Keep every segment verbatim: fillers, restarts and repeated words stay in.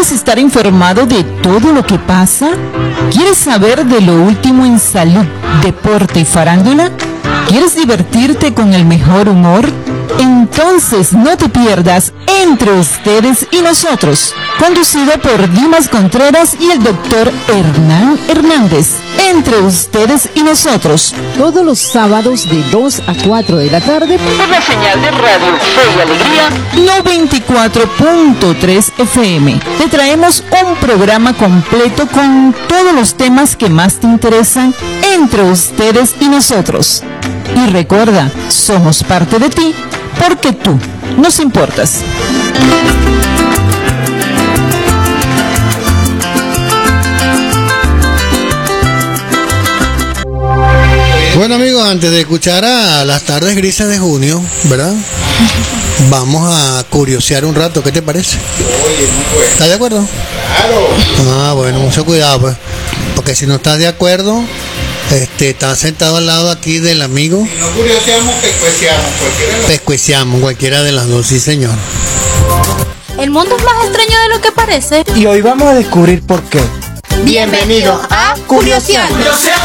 ¿Quieres estar informado de todo lo que pasa? ¿Quieres saber de lo último en salud, deporte y farándula? ¿Quieres divertirte con el mejor humor? Entonces no te pierdas Entre Ustedes y Nosotros, conducido por Dimas Contreras y el doctor Hernán Hernández. Entre Ustedes y Nosotros, todos los sábados de dos a cuatro de la tarde por la señal de Radio Fe y Alegría noventa y cuatro punto tres F M. Te traemos un programa completo con todos los temas que más te interesan entre ustedes y nosotros. Y recuerda, somos parte de ti porque tú nos importas. Bueno amigos, antes de escuchar a las tardes grises de junio, ¿verdad? Vamos a curiosear un rato, ¿qué te parece? ¿Estás de acuerdo? Claro. Ah, bueno, mucho cuidado pues, porque si no estás de acuerdo, este, estás sentado al lado aquí del amigo. Si no curioseamos, pescueciamos, cualquiera de las... Pescueciamos, cualquiera de las dos, sí señor. El mundo es más extraño de lo que parece. Y hoy vamos a descubrir por qué. Bienvenidos a Curioseando.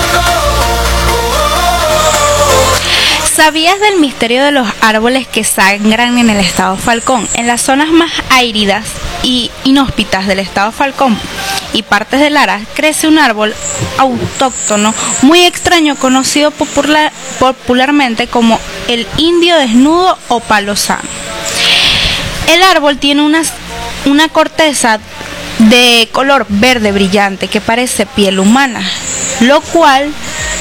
¿Sabías del misterio de los árboles que sangran en el estado Falcón? En las zonas más áridas y inhóspitas del estado Falcón y partes de Lara crece un árbol autóctono muy extraño conocido popular, popularmente como el indio desnudo o palo sano. El árbol tiene una, una corteza de color verde brillante que parece piel humana, lo cual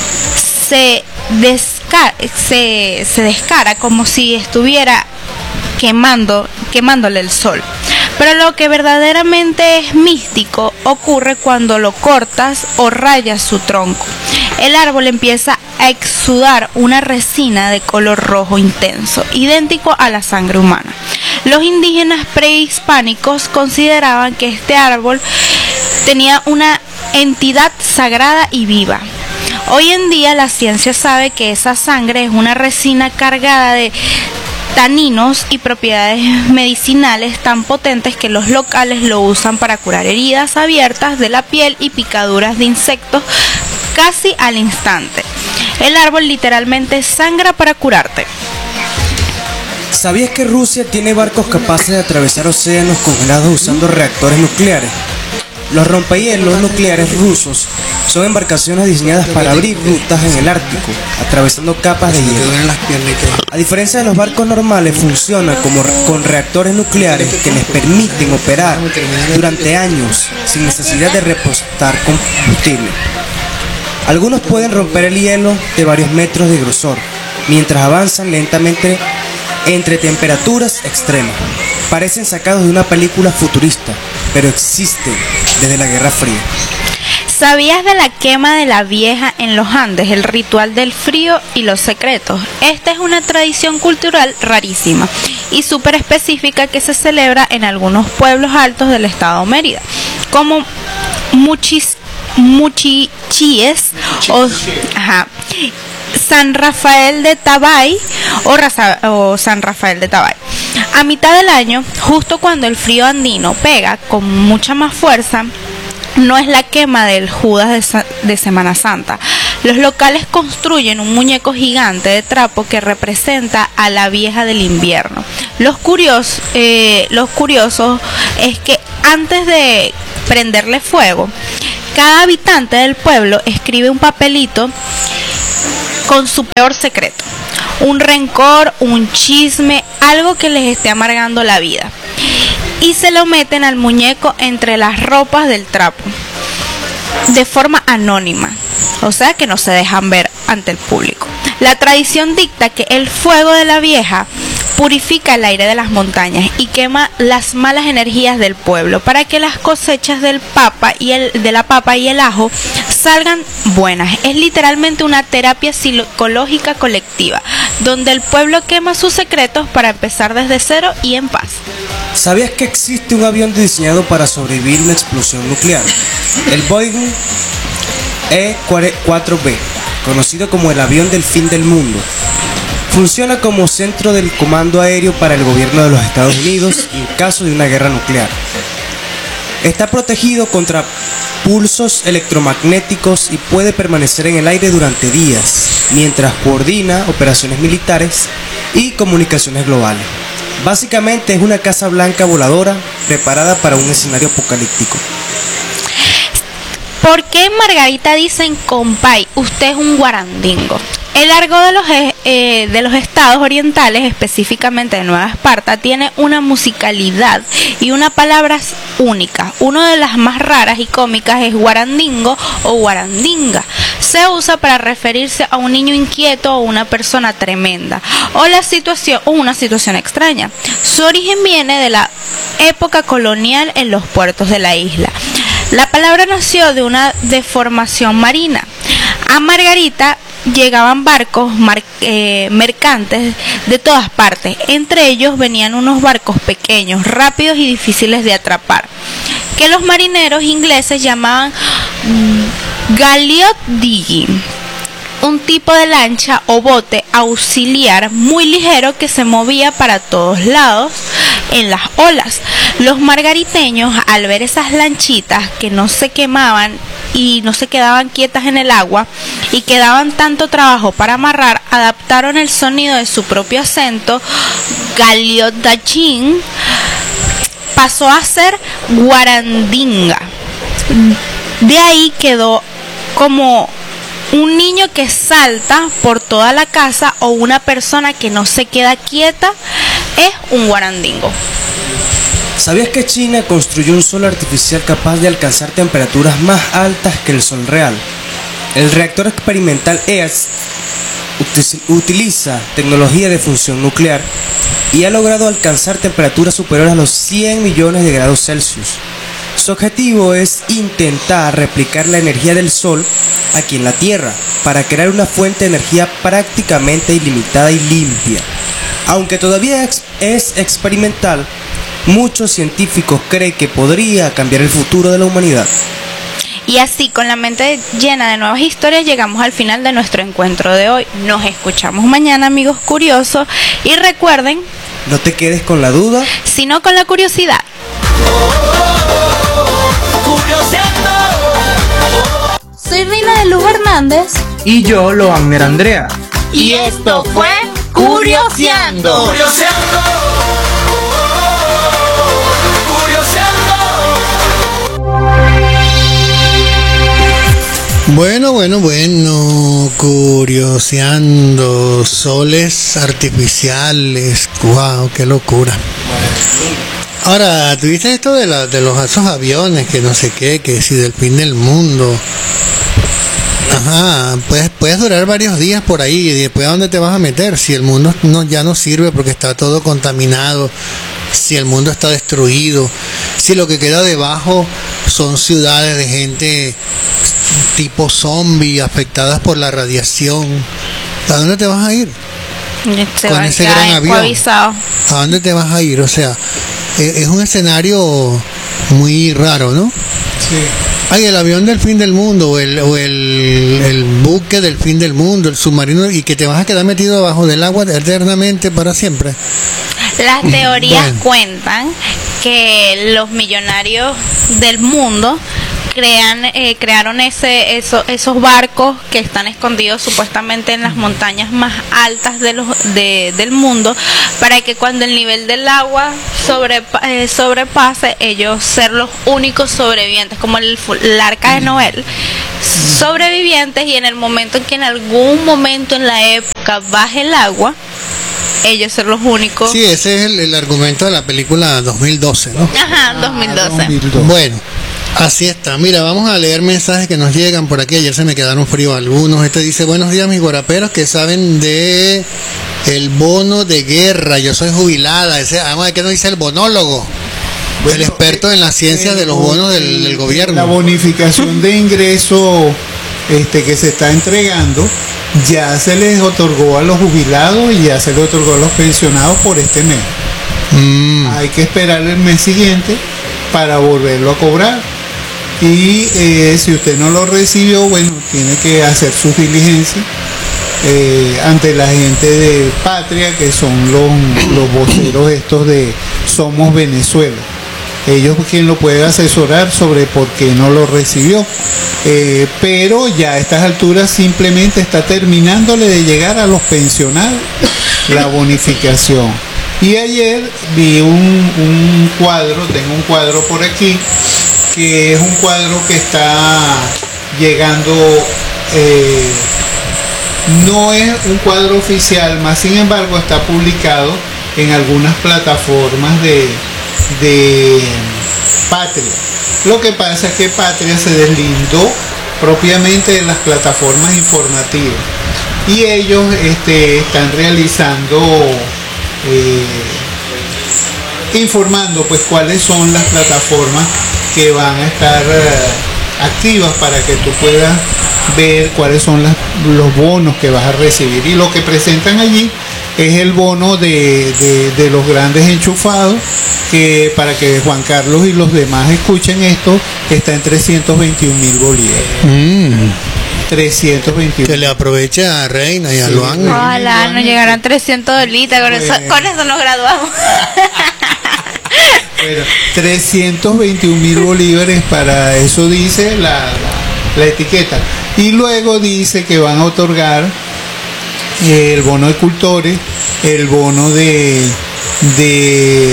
se descara, se, se descara como si estuviera quemando, quemándole el sol. Pero lo que verdaderamente es místico ocurre cuando lo cortas o rayas su tronco. El árbol empieza a exudar una resina de color rojo intenso, idéntico a la sangre humana. Los indígenas prehispánicos consideraban que este árbol tenía una entidad sagrada y viva. Hoy en día la ciencia sabe que esa sangre es una resina cargada de taninos y propiedades medicinales tan potentes que los locales lo usan para curar heridas abiertas de la piel y picaduras de insectos casi al instante. El árbol literalmente sangra para curarte. ¿Sabías que Rusia tiene barcos capaces de atravesar océanos congelados usando reactores nucleares? Los rompehielos nucleares rusos son embarcaciones diseñadas para abrir rutas en el Ártico, atravesando capas de hielo. A diferencia de los barcos normales, funcionan como con reactores nucleares que les permiten operar durante años sin necesidad de repostar combustible. Algunos pueden romper el hielo de varios metros de grosor, mientras avanzan lentamente entre temperaturas extremas. Parecen sacados de una película futurista, pero existen desde la Guerra Fría. ¿Sabías de la quema de la vieja en los Andes, el ritual del frío y los secretos? Esta es una tradición cultural rarísima y súper específica que se celebra en algunos pueblos altos del estado Mérida, como Muchis, Muchichíes o ajá, San Rafael de Tabay o, Raza, o San Rafael de Tabay. A mitad del año, justo cuando el frío andino pega con mucha más fuerza, no es la quema del Judas de, Sa- de Semana Santa. Los locales construyen un muñeco gigante de trapo que representa a la vieja del invierno. Los curiosos, eh, los curiosos es que antes de prenderle fuego, cada habitante del pueblo escribe un papelito con su peor secreto, un rencor, un chisme, algo que les esté amargando la vida, y se lo meten al muñeco entre las ropas del trapo, de forma anónima, o sea que no se dejan ver ante el público. La tradición dicta que el fuego de la vieja purifica el aire de las montañas y quema las malas energías del pueblo para que las cosechas del papa y el, de la papa y el ajo salgan buenas. Es literalmente una terapia psicológica colectiva, donde el pueblo quema sus secretos para empezar desde cero y en paz. ¿Sabías que existe un avión diseñado para sobrevivir una explosión nuclear? El Boeing E cuatro B, conocido como el avión del fin del mundo. Funciona como centro del comando aéreo para el gobierno de los Estados Unidos en caso de una guerra nuclear. Está protegido contra pulsos electromagnéticos y puede permanecer en el aire durante días, mientras coordina operaciones militares y comunicaciones globales. Básicamente es una casa blanca voladora preparada para un escenario apocalíptico. ¿Por qué en Margarita dicen compay, usted es un guarandingo? El argot de los, eh, de los estados orientales, específicamente de Nueva Esparta, tiene una musicalidad y una palabra única. Una de las más raras y cómicas es guarandingo o guarandinga. Se usa para referirse a un niño inquieto o una persona tremenda o la situación o una situación extraña. Su origen viene de la época colonial en los puertos de la isla. La palabra nació de una deformación marina. A Margarita llegaban barcos mar, eh, mercantes de todas partes. Entre ellos venían unos barcos pequeños, rápidos y difíciles de atrapar, que los marineros ingleses llamaban mm, galliot digging, un tipo de lancha o bote auxiliar muy ligero que se movía para todos lados en las olas. Los margariteños, al ver esas lanchitas que no se quemaban y no se quedaban quietas en el agua y que daban tanto trabajo para amarrar, adaptaron el sonido de su propio acento. Galiotdachín pasó a ser guarandinga. De ahí quedó como un niño que salta por toda la casa o una persona que no se queda quieta es un guarandingo. ¿Sabías que China construyó un sol artificial capaz de alcanzar temperaturas más altas que el sol real? El reactor experimental E A S utiliza tecnología de fusión nuclear y ha logrado alcanzar temperaturas superiores a los cien millones de grados Celsius. Su objetivo es intentar replicar la energía del sol aquí en la Tierra para crear una fuente de energía prácticamente ilimitada y limpia. Aunque todavía es, es experimental, muchos científicos creen que podría cambiar el futuro de la humanidad. Y así, con la mente llena de nuevas historias, llegamos al final de nuestro encuentro de hoy. Nos escuchamos mañana, amigos curiosos. Y recuerden, no te quedes con la duda, sino con la curiosidad. Soy Reina de Luz Hernández. Y yo, Loanner Andrea. Y esto fue Curioseando. Curioseando. Bueno, bueno, bueno, curioseando, soles artificiales, wow, qué locura. Ahora, ¿tuviste esto de, la, de los esos aviones que no sé qué, que si del fin del mundo? Ajá, puedes, puedes durar varios días por ahí y después ¿a dónde te vas a meter? Si el mundo no, ya no sirve porque está todo contaminado, si el mundo está destruido, si lo que queda debajo son ciudades de gente tipo zombie afectadas por la radiación, ¿a dónde te vas a ir? Se con ese gran avión. Avisado. ¿A dónde te vas a ir? O sea, es un escenario muy raro, ¿no? Sí. Ay, el avión del fin del mundo, o el, o el, el buque del fin del mundo, el submarino, y que te vas a quedar metido debajo del agua eternamente para siempre. Las teorías Bueno. cuentan que los millonarios del mundo crean, eh, crearon ese, eso, esos barcos que están escondidos supuestamente en las montañas más altas de los, de, del mundo, para que cuando el nivel del agua sobre, eh, sobrepase, ellos ser los únicos sobrevivientes, como el, el arca de Noé, sobrevivientes, y en el momento en que en algún momento en la época baje el agua, ellos ser los únicos. Sí, ese es el, el argumento de la película dos mil doce, ¿no? Ajá, dos mil doce. dos mil doce. Bueno, así está. Mira, vamos a leer mensajes que nos llegan por aquí. Ayer se me quedaron fríos algunos. Este dice: buenos días, mis guaraperos que saben de el bono de guerra. Yo soy jubilada. Ese, además de que no dice el bonólogo. Bueno, el experto en la ciencia de los bonos del, del gobierno. La bonificación de ingreso este, que se está entregando ya se les otorgó a los jubilados y ya se les otorgó a los pensionados por este mes. Mm. Hay que esperar el mes siguiente para volverlo a cobrar. Y eh, si usted no lo recibió, bueno, tiene que hacer sus diligencias eh, ante la gente de Patria, que son los, los voceros estos de Somos Venezuela. ellos quien lo puede asesorar sobre por qué no lo recibió. Eh, pero ya a estas alturas simplemente está terminándole de llegar a los pensionados la bonificación. Y ayer vi un, un cuadro, tengo un cuadro por aquí, que es un cuadro que está llegando, eh, no es un cuadro oficial, más sin embargo está publicado en algunas plataformas de, de Patria. Lo que pasa es que Patria se deslindó propiamente de las plataformas informativas y ellos este, están realizando, eh, informando pues cuáles son las plataformas que van a estar eh, activas para que tú puedas ver cuáles son las, los bonos que vas a recibir. Y lo que presentan allí es el bono de, de, de los grandes enchufados, que para que Juan Carlos y los demás escuchen esto, está en trescientos veintiún mil bolívares. Mm. trescientos veintiún. Que le aprovecha a Reina y a Sí. Luan. Ojalá nos llegaran trescientos dolitas, con, eso, con eso nos graduamos. Bueno, trescientos veintiún mil bolívares, para eso dice la, la, la etiqueta. Y luego dice que van a otorgar el bono de cultores, el bono de, de,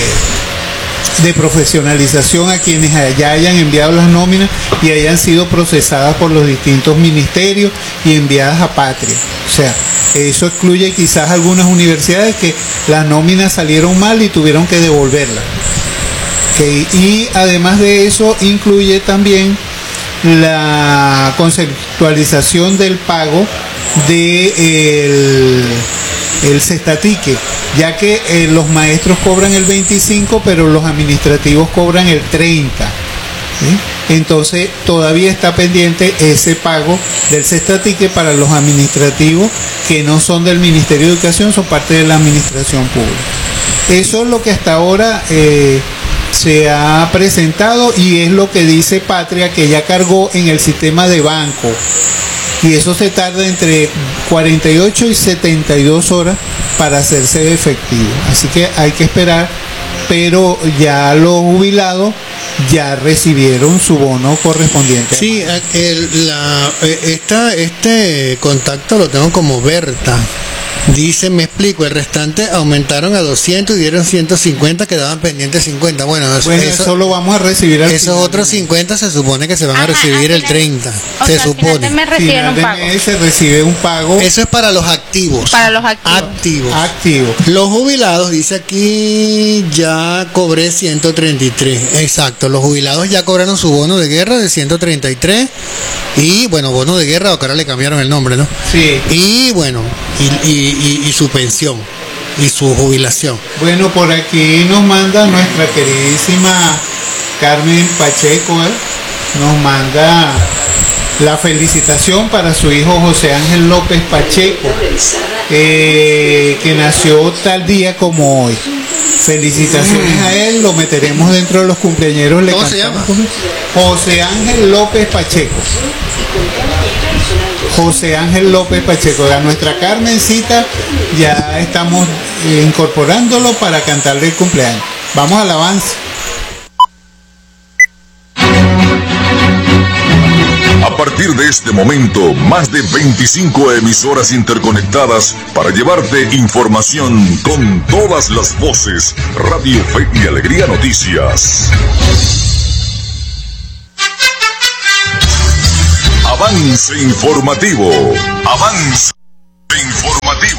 de profesionalización a quienes ya hayan enviado las nóminas y hayan sido procesadas por los distintos ministerios y enviadas a Patria. O sea, eso excluye quizás algunas universidades que las nóminas salieron mal y tuvieron que devolverlas. Okay. Y además de eso incluye también la conceptualización del pago de el, el cestatique, ya que eh, los maestros cobran el veinticinco, pero los administrativos cobran el treinta. ¿Sí? Entonces todavía está pendiente ese pago del cestatique para los administrativos que no son del Ministerio de Educación, son parte de la administración pública. Eso es lo que hasta ahora eh, se ha presentado y es lo que dice Patria, que ya cargó en el sistema de banco. Y eso se tarda entre cuarenta y ocho y setenta y dos horas para hacerse efectivo. Así que hay que esperar, pero ya los jubilados ya recibieron su bono correspondiente. Sí, el, la, esta, este contacto lo tengo como Berta. Dice, me explico, el restante aumentaron a doscientos y dieron ciento cincuenta, quedaban pendientes cincuenta. Bueno, eso, Bueno, eso, eso lo vamos a recibir al esos final. otros cincuenta se supone que se van a Ajá, recibir al el final- treinta. O Se sea, al final supone. de mes reciben Final un de pago. mes se recibe un pago Eso es para los activos. Para los activos. Activos. activo. Los jubilados, dice aquí, ya cobré ciento treinta y tres. Exacto, los jubilados ya cobraron su bono de guerra de ciento treinta y tres. Y bueno, bono de guerra, ahora le cambiaron el nombre, ¿no? Sí. Y bueno, y, y, y, y su pensión y su jubilación. Bueno, por aquí nos manda nuestra queridísima Carmen Pacheco, ¿eh? Nos manda la felicitación para su hijo José Ángel López Pacheco, eh, que nació tal día como hoy. Felicitaciones a él, lo meteremos dentro de los cumpleañeros. Le ¿Cómo se cantamos. llama? José Ángel López Pacheco. José Ángel López Pacheco. A nuestra Carmencita ya estamos eh, incorporándolo para cantarle el cumpleaños. Vamos al avance. A partir de este momento, más de veinticinco emisoras interconectadas para llevarte información con todas las voces. Radio Fe y Alegría Noticias. Avance informativo. Avance informativo.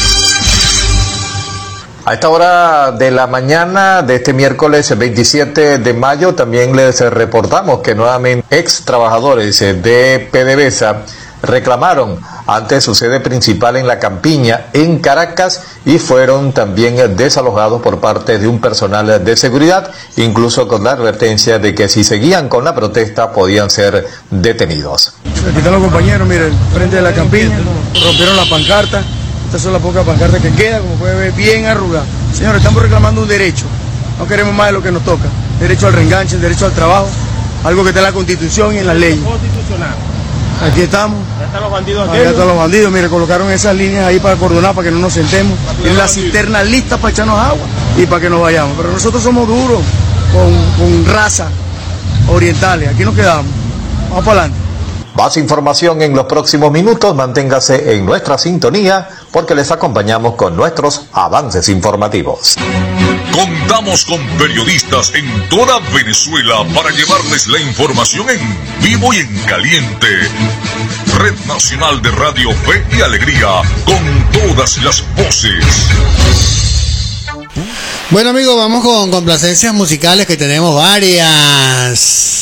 A esta hora de la mañana de este miércoles veintisiete de mayo también les reportamos que nuevamente ex trabajadores de PDVSA reclamaron ante su sede principal en La Campiña, en Caracas, y fueron también desalojados por parte de un personal de seguridad, incluso con la advertencia de que si seguían con la protesta podían ser detenidos. Aquí están los compañeros, miren, frente de La Campiña, rompieron la pancarta. Estas son las pocas pancartas que quedan, como puede ver, bien arrugadas. Señores, estamos reclamando un derecho. No queremos más de lo que nos toca. Derecho al reenganche, derecho al trabajo, algo que está en la Constitución y en las leyes. Constitucional. Aquí estamos. Ya están los bandidos Allá están los bandidos, mire, colocaron esas líneas ahí para cordonar, para que no nos sentemos. Tienen la cisterna lista para echarnos agua y para que nos vayamos. Pero nosotros somos duros con con raza orientales. Aquí nos quedamos. Vamos para adelante. Más información en los próximos minutos. Manténgase en nuestra sintonía porque les acompañamos con nuestros avances informativos. Contamos con periodistas en toda Venezuela para llevarles la información en vivo y en caliente. Red Nacional de Radio Fe y Alegría, con todas las voces. Bueno amigos, vamos con complacencias musicales que tenemos varias.